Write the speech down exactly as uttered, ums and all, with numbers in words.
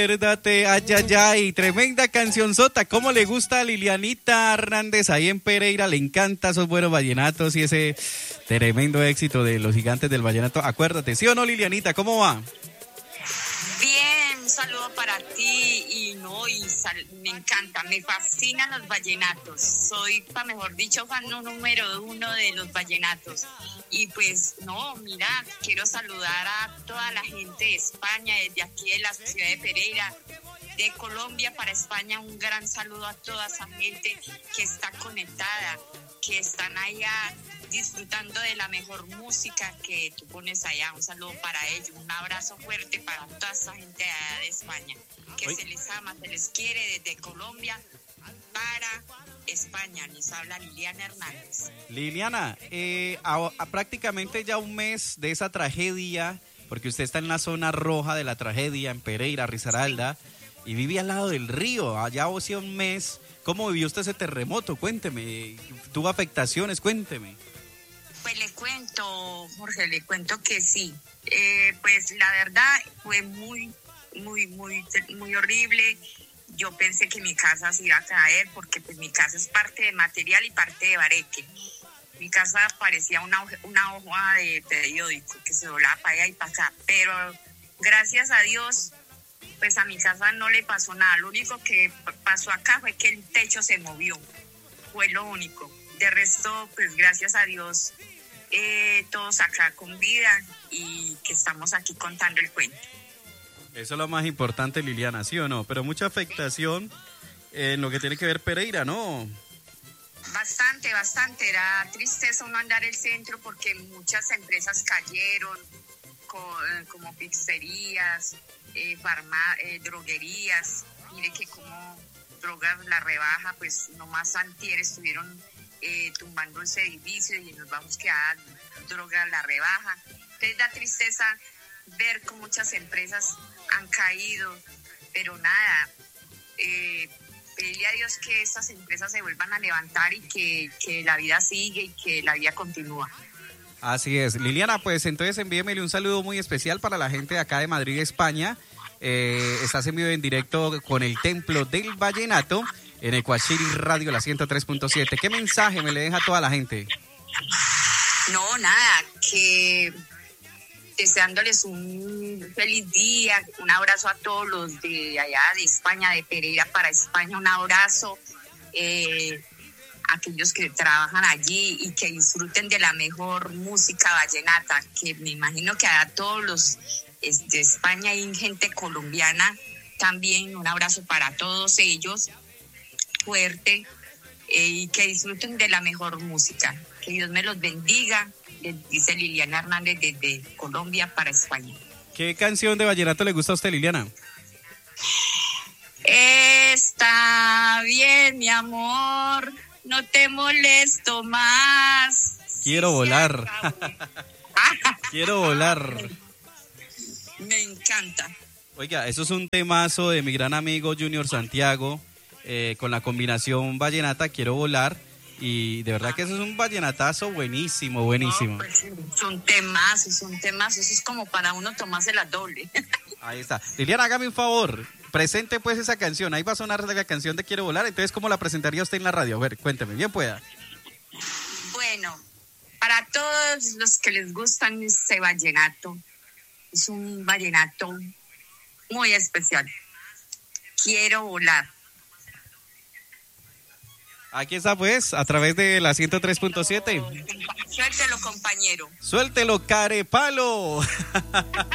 Acuérdate, ay, ay, ay, tremenda cancionzota. ¿Cómo le gusta a Lilianita Hernández ahí en Pereira? Le encanta esos buenos vallenatos y ese tremendo éxito de los gigantes del vallenato. Acuérdate, ¿sí o no, Lilianita? ¿Cómo va? Bien, un saludo para ti y no, y sal, me encanta, me fascinan los vallenatos. Soy, pa mejor dicho, fan número uno de los vallenatos. Y pues, no, mira, quiero saludar a toda la gente de España, desde aquí de la ciudad de Pereira, de Colombia para España. Un gran saludo a toda esa gente que está conectada, que están allá disfrutando de la mejor música que tú pones allá. Un saludo para ellos, un abrazo fuerte para toda esa gente allá de España, que Oye. se les ama, se les quiere desde Colombia para España. Les habla Liliana Hernández. Liliana, eh, a, a prácticamente ya un mes de esa tragedia, porque usted está en la zona roja de la tragedia, en Pereira, Risaralda, sí. y vive al lado del río. Allá hace un mes. ¿Cómo vivió usted ese terremoto? Cuénteme. ¿Tuvo afectaciones? Cuénteme. Pues le cuento, Jorge, le cuento que sí. Eh, pues la verdad fue muy, muy, muy, muy horrible. Yo pensé que mi casa se iba a caer porque pues mi casa es parte de material y parte de bareque. Mi casa parecía una, una hoja de periódico que se doblaba para allá y para acá. Pero gracias a Dios, pues a mi casa no le pasó nada. Lo único que pasó acá fue que el techo se movió. Fue lo único. De resto, pues gracias a Dios, eh, todos acá con vida y que estamos aquí contando el cuento. Eso es lo más importante, Liliana, ¿sí o no? Pero mucha afectación en lo que tiene que ver Pereira, ¿no? Bastante, bastante. Era tristeza uno andar el centro porque muchas empresas cayeron, con, como pizzerías, eh, farma, eh, droguerías. Mire que como drogas la rebaja, pues nomás antier estuvieron eh, tumbando ese edificio y nos vamos a quedar drogas la rebaja. Entonces da tristeza ver que muchas empresas han caído, pero nada, eh, pedirle a Dios que estas empresas se vuelvan a levantar y que, que la vida sigue y que la vida continúa. Así es. Liliana, pues entonces envíemele un saludo muy especial para la gente de acá de Madrid, España. Eh, estás en vivo en directo con el Templo del Vallenato en Ecuachiri Radio, la ciento tres punto siete. ¿Qué mensaje me le deja a toda la gente? No, nada, que deseándoles un feliz día, un abrazo a todos los de allá de España, de Pereira para España, un abrazo eh, a aquellos que trabajan allí y que disfruten de la mejor música vallenata, que me imagino que a todos los de España y gente colombiana también, un abrazo para todos ellos, fuerte, eh, y que disfruten de la mejor música. Que Dios me los bendiga, les dice Liliana Hernández desde Colombia para España. ¿Qué canción de vallenato le gusta a usted, Liliana? Está bien, mi amor, no te molesto más. Quiero sí, volar. Quiero volar. Me encanta. Oiga, eso es un temazo de mi gran amigo Junior Santiago, eh, con la combinación vallenata Quiero Volar, y de verdad que eso es un vallenatazo buenísimo, buenísimo. No, pues, son temazos, son temazos, eso es como para uno tomarse la doble. Ahí está. Liliana, hágame un favor, presente pues esa canción, ahí va a sonar la canción de Quiero Volar, entonces ¿cómo la presentaría usted en la radio? A ver, cuénteme, bien pueda. Bueno, para todos los que les gustan este vallenato, es un vallenato muy especial. Quiero volar. Aquí está pues, a través de la ciento tres punto siete. Suéltelo, compañero. Suéltelo, carepalo.